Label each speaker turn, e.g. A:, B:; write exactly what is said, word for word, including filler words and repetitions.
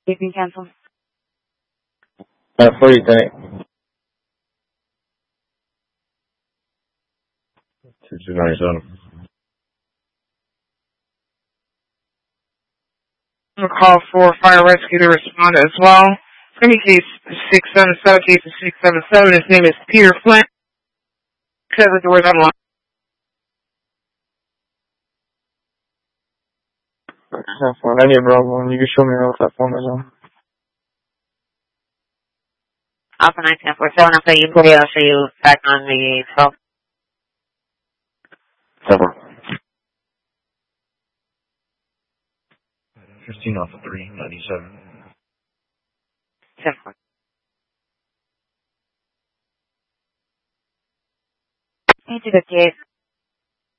A: You can cancel.
B: Uh, what do you think? two two nine seven.
C: I'm going to call for fire rescue to respond as well. It's going to be case six seven seven, case six seven seven. His name is Peter Flint. Says the doors unlocked.
B: I need a Bravo one. You can show me what that phone is on.
A: Alpha nine ten four seven. I'll you put it. I'll show you back on the twelve.
B: Seven. Fifteen off of three ninety seven.
A: Seven. Eight to fifty eight.